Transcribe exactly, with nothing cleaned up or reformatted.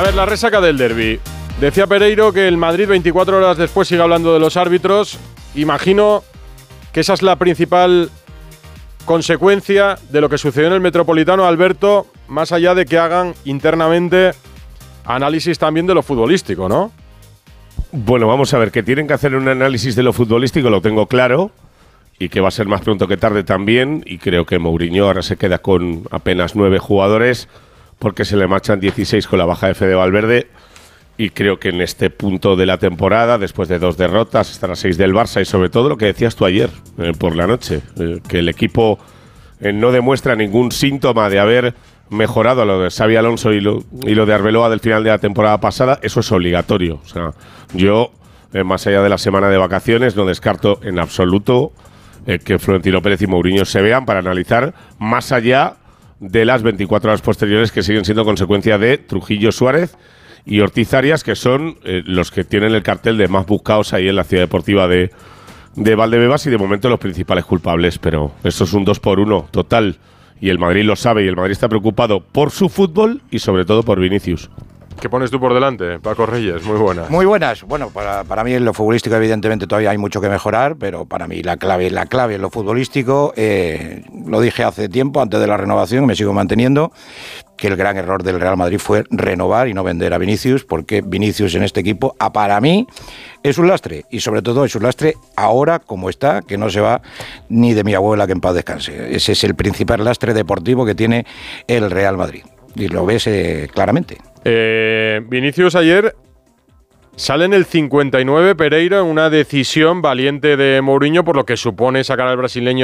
ver, la resaca del derbi. Decía Pereiro que el Madrid veinticuatro horas después sigue hablando de los árbitros. Imagino que esa es la principal consecuencia de lo que sucedió en el Metropolitano, Alberto, más allá de que hagan internamente análisis también de lo futbolístico, ¿no? Bueno, vamos a ver, que tienen que hacer un análisis de lo futbolístico, lo tengo claro, y que va a ser más pronto que tarde también, y creo que Mourinho ahora se queda con apenas nueve jugadores, porque se le marchan dieciséis con la baja de Fede Valverde, y creo que en este punto de la temporada, después de dos derrotas, están a seis del Barça, y sobre todo lo que decías tú ayer, eh, por la noche, eh, que el equipo eh, no demuestra ningún síntoma de haber mejorado a lo de Xabi Alonso y lo, y lo de Arbeloa del final de la temporada pasada. Eso es obligatorio. O sea, yo, eh, más allá de la semana de vacaciones, no descarto en absoluto eh, que Florentino Pérez y Mourinho se vean para analizar más allá de las veinticuatro horas posteriores, que siguen siendo consecuencia de Trujillo, Suárez y Ortiz Arias, que son eh, los que tienen el cartel de más buscados ahí en la ciudad deportiva de, de Valdebebas, y de momento los principales culpables. Pero eso es un dos por uno total, y el Madrid lo sabe, y el Madrid está preocupado por su fútbol y sobre todo por Vinicius. ¿Qué pones tú por delante, Paco Reyes? Muy buenas. Muy buenas. Bueno, para, para mí en lo futbolístico evidentemente todavía hay mucho que mejorar, pero para mí la clave, la clave en lo futbolístico, eh, lo dije hace tiempo, antes de la renovación, me sigo manteniendo, que el gran error del Real Madrid fue renovar y no vender a Vinicius, porque Vinicius en este equipo, a, para mí, es un lastre, y sobre todo es un lastre ahora como está, que no se va ni de mi abuela, que en paz descanse. Ese es el principal lastre deportivo que tiene el Real Madrid, y lo ves eh, claramente. Eh, Vinicius ayer sale en el cincuenta y nueve, Pereira, en una decisión valiente de Mourinho, por lo que supone sacar al brasileño